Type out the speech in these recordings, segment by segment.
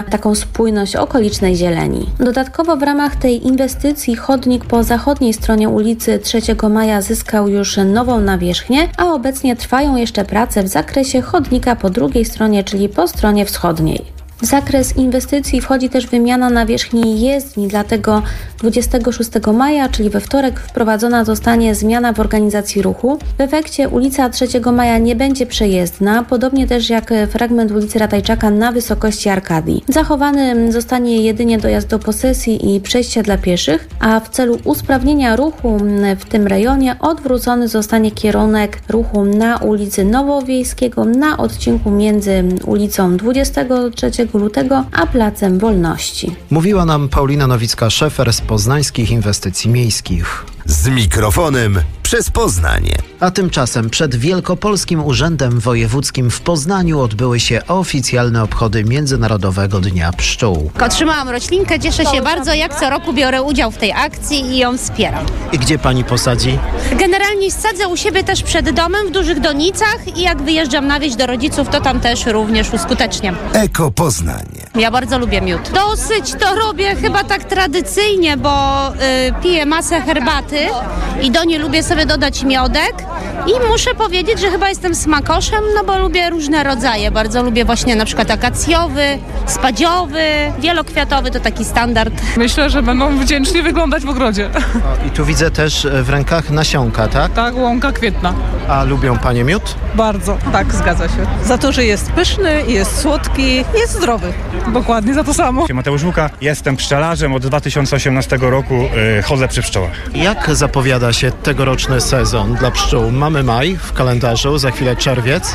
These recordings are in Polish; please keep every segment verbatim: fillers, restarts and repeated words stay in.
taką spójność okolicznej zieleni. Dodatkowo w ramach tej inwestycji chodnik po zachodniej stronie ulicy trzeciego Maja zyskał już nową nawierzchnię, a obecnie trwają jeszcze prace w zakresie chodnika po drugiej stronie, czyli po stronie wschodniej. W zakres inwestycji wchodzi też wymiana nawierzchni jezdni, dlatego dwudziestego szóstego maja, czyli we wtorek, wprowadzona zostanie zmiana w organizacji ruchu. W efekcie ulica trzeciego Maja nie będzie przejezdna, podobnie też jak fragment ulicy Ratajczaka na wysokości Arkadii. Zachowany zostanie jedynie dojazd do posesji i przejścia dla pieszych, a w celu usprawnienia ruchu w tym rejonie odwrócony zostanie kierunek ruchu na ulicy Nowowiejskiego na odcinku między ulicą dwudziestego trzeciego lutego a Placem Wolności. Mówiła nam Paulina Nowicka-Szefer z Poznańskich Inwestycji Miejskich. Z mikrofonem przez Poznanie. A tymczasem przed Wielkopolskim Urzędem Wojewódzkim w Poznaniu odbyły się oficjalne obchody Międzynarodowego Dnia Pszczół. Otrzymałam roślinkę, cieszę się bardzo, jak co roku biorę udział w tej akcji i ją wspieram. I gdzie pani posadzi? Generalnie sadzę u siebie też przed domem w dużych donicach i jak wyjeżdżam na wieś do rodziców, to tam też również uskuteczniam. Eko Poznanie. Ja bardzo lubię miód. Dosyć to robię chyba tak tradycyjnie, bo y, piję masę herbaty i do niej lubię sobie dodać miodek i muszę powiedzieć, że chyba jestem smakoszem, no bo lubię różne rodzaje. Bardzo lubię właśnie na przykład akacjowy, spadziowy, wielokwiatowy, to taki standard. Myślę, że będą wdzięcznie wyglądać w ogrodzie. O, i tu widzę też w rękach nasionka, tak? Tak, łąka kwietna. A lubią panie miód? Bardzo, tak, zgadza się. Za to, że jest pyszny, jest słodki, jest zdrowy. Dokładnie za to samo. Mateusz Łuka, jestem pszczelarzem, od dwa tysiące osiemnastego roku yy, chodzę przy pszczołach. Jak zapowiada się tegoroczny sezon dla pszczół? Mamy maj w kalendarzu, za chwilę czerwiec.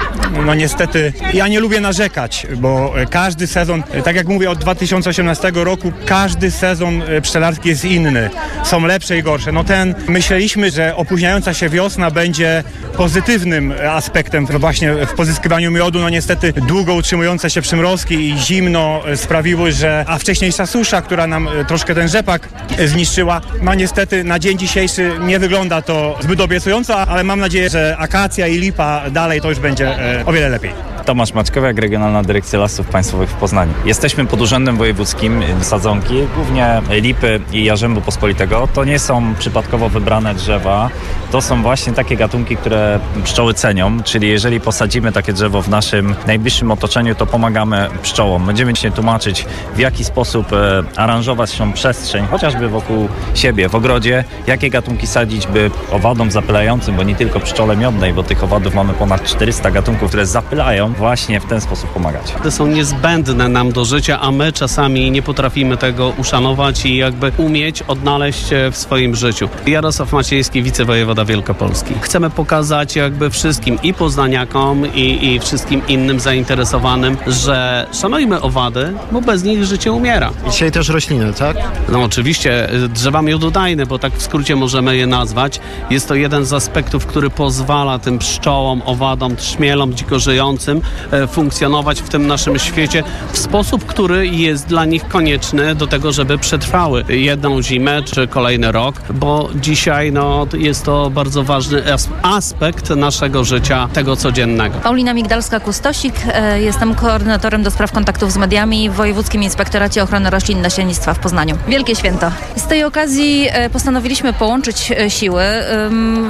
No niestety, ja nie lubię narzekać, bo każdy sezon, tak jak mówię, od dwa tysiące osiemnastego roku, każdy sezon pszczelarski jest inny. Są lepsze i gorsze. No ten, myśleliśmy, że opóźniająca się wiosna będzie pozytywnym aspektem właśnie w pozyskiwaniu miodu. No niestety długo utrzymujące się przymrozki i zimno sprawiły, że, a wcześniejsza susza, która nam troszkę ten rzepak zniszczyła, no niestety na dzień dzisiejszy nie wygląda to zbyt obiecująco, ale mam nadzieję, że akacja i lipa dalej to już będzie o wiele lepiej. Tomasz Maćkowiak, Regionalna Dyrekcja Lasów Państwowych w Poznaniu. Jesteśmy pod Urzędem Wojewódzkim. Sadzonki, głównie lipy i jarzębu pospolitego, to nie są przypadkowo wybrane drzewa. To są właśnie takie gatunki, które pszczoły cenią, czyli jeżeli posadzimy takie drzewo w naszym najbliższym otoczeniu, to pomagamy pszczołom. Będziemy się tłumaczyć, w jaki sposób e, aranżować tą przestrzeń, chociażby wokół siebie, w ogrodzie, jakie gatunki sadzić, by owadom zapylającym, bo nie tylko pszczole miodnej, bo tych owadów mamy ponad czterysta gatunków, które zapylają, właśnie w ten sposób pomagać. Te są niezbędne nam do życia, a my czasami nie potrafimy tego uszanować i jakby umieć odnaleźć w swoim życiu. Jarosław Maciejski, wicewojewoda Wielkopolski. Chcemy pokazać jakby wszystkim i poznaniakom i, i wszystkim innym zainteresowanym, że szanujmy owady, bo bez nich życie umiera. Dzisiaj też rośliny, tak? No oczywiście drzewa miododajne, bo tak w skrócie możemy je nazwać. Jest to jeden z aspektów, który pozwala tym pszczołom, owadom, trzmielom, dziko żyjącym e, funkcjonować w tym naszym świecie w sposób, który jest dla nich konieczny do tego, żeby przetrwały jedną zimę czy kolejny rok, bo dzisiaj no, jest to bardzo ważny as- aspekt naszego życia, tego codziennego. Paulina Migdalska-Kustosik, e, jestem koordynatorem do spraw kontaktów z mediami w Wojewódzkim Inspektoracie Ochrony Roślin i Nasiennictwa w Poznaniu. Wielkie święto. Z tej okazji e, postanowiliśmy połączyć e, siły e,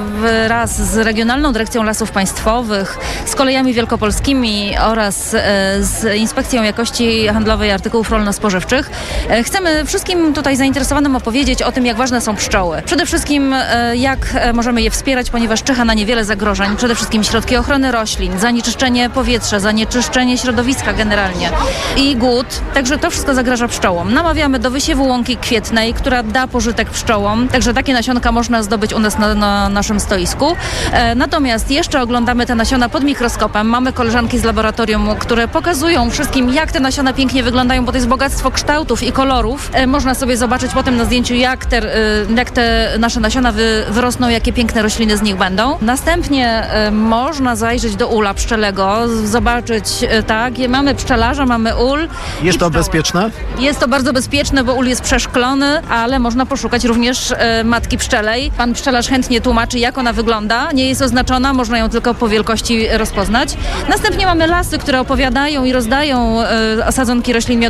wraz z Regionalną Dyrekcją Lasów Państwowych, z Kolejami Wielkopolskimi oraz e, z Inspekcją Jakości Handlowej Artykułów Rolno-Spożywczych. E, chcemy wszystkim tutaj zainteresowanym opowiedzieć o tym, jak ważne są pszczoły. Przede wszystkim e, jak e, możemy je wspierać, ponieważ czyha na nie wiele zagrożeń. Przede wszystkim środki ochrony roślin, zanieczyszczenie powietrza, zanieczyszczenie środowiska generalnie i głód. Także to wszystko zagraża pszczołom. Namawiamy do wysiewu łąki kwietnej, która da pożytek pszczołom. Także takie nasionka można zdobyć u nas na, na naszym stoisku. E, natomiast jeszcze oglądamy te nasiona pod mikroskopem. Mamy koleżanki z laboratorium, które pokazują wszystkim, jak te nasiona pięknie wyglądają, bo to jest bogactwo kształtów i kolorów. E, można sobie zobaczyć potem na zdjęciu, jak te, e, jak te nasze nasiona wy, wyrosną, jakie piękne rośliny z nich będą. Następnie e, można zajrzeć do ula pszczelego, zobaczyć, e, tak, mamy pszczelarza, mamy ul. Jest to bezpieczne? Jest to bardzo bezpieczne, bo ul jest przeszklony, ale można poszukać również e, matki pszczelej. Pan pszczelarz chętnie tłumaczy, jak ona wygląda. Nie jest oznaczona, można ją tylko po wielkości rozpoznać. Następnie Głównie mamy lasy, które opowiadają i rozdają sadzonki roślin